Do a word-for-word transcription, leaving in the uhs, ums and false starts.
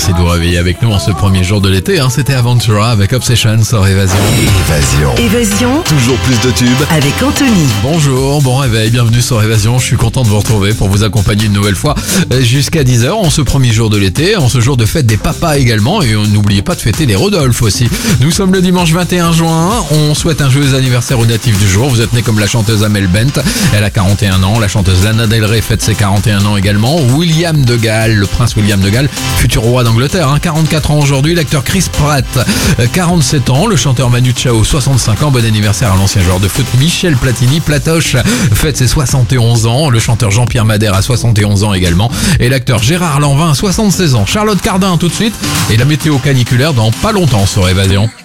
Merci de vous réveiller avec nous en ce premier jour de l'été. Hein. C'était Aventura avec Obsession sur Évasion. Évasion. Évasion Toujours plus de tubes. avec Anthony. Bonjour, bon réveil, bienvenue sur Évasion. Je suis content de vous retrouver pour vous accompagner une nouvelle fois jusqu'à dix heures en ce premier jour de l'été, en ce jour de fête des papas également. Et n'oubliez pas de fêter les Rodolphe aussi. Nous sommes le dimanche vingt et un juin. On souhaite un joyeux anniversaire au natif du jour. Vous êtes né comme la chanteuse Amel Bent. Elle a quarante et un ans. La chanteuse Lana Del Rey fête ses quarante et un ans également. William de Galles, le prince William de Galles, futur roi d'Angleterre, hein, quarante-quatre ans aujourd'hui. L'acteur Chris Pratt, quarante-sept ans. Le chanteur Manu Chao, soixante-cinq ans. Bon anniversaire à l'ancien joueur de foot Michel Platini. Platoche fête ses soixante et onze ans. Le chanteur Jean-Pierre Madère a soixante et onze ans également. Et l'acteur Gérard Lanvin a soixante-seize ans. Charlotte Cardin tout de suite. Et la météo caniculaire dans pas longtemps sur Évasion.